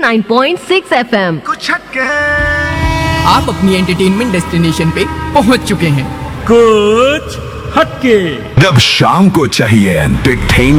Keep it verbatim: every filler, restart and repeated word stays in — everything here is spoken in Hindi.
Nine point six F M. कुछ हटके आप अपनी एंटरटेनमेंट डेस्टिनेशन पे पहुंच चुके हैं। कुछ हटके। जब शाम को चाहिए एंटरटेन